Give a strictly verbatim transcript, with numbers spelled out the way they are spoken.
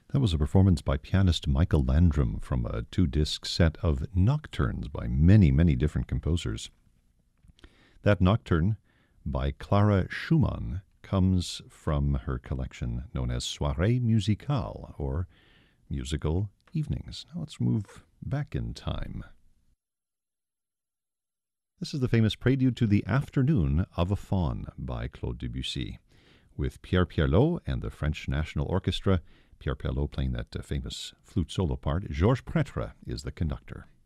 That was a performance by pianist Michael Landrum from a two-disc set of nocturnes by many, many different composers. That nocturne by Clara Schumann comes from her collection known as Soirée Musicale, or Musical Evenings. Now let's move back in time. This is the famous Prelude to the Afternoon of a Faun by Claude Debussy, with Pierre Pierlot and the French National Orchestra. Pierre Pierlot playing that uh, famous flute solo part. Georges Prêtre is the conductor.